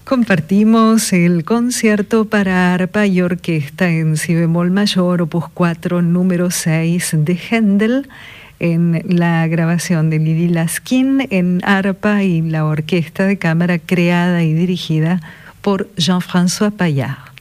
Compartimos el concierto para arpa y orquesta en si bemol mayor, opus 4, número 6 de Händel, en la grabación de Lili Laskin en arpa y la orquesta de cámara creada y dirigida por Jean-François Paillard.